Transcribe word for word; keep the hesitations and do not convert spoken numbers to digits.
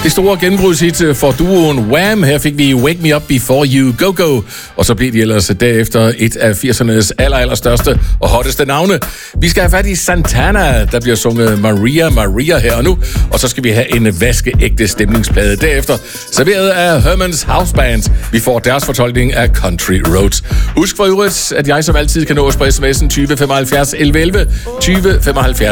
Det store gennembrudshit for duoen Wham! Her fik vi Wake Me Up Before You Go Go, og så blev de ellers derefter et af firsernes aller, aller største og hotteste navne. Vi skal have fat i Santana, der bliver sunget Maria Maria her og nu, og så skal vi have en vaskeægte stemningsplade derefter, serveret af Herman's House Band. Vi får deres fortolkning af Country Roads. Husk for øvrigt, at jeg som altid kan nå os på sms'en tyve femoghalvfjerds elleve elleve, tyve femoghalvfjerds